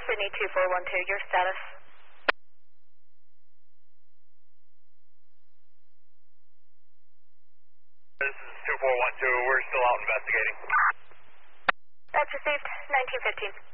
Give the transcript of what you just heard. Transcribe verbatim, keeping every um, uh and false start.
Sydney two four one two, your status? This is two four one two, we're still out investigating. That's received, nineteen fifteen.